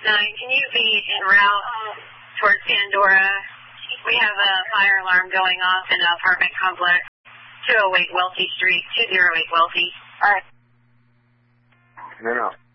can you be en route towards Pandora? We have a fire alarm going off in an apartment complex, 208 Welty Street, 208 Welty. All right. No.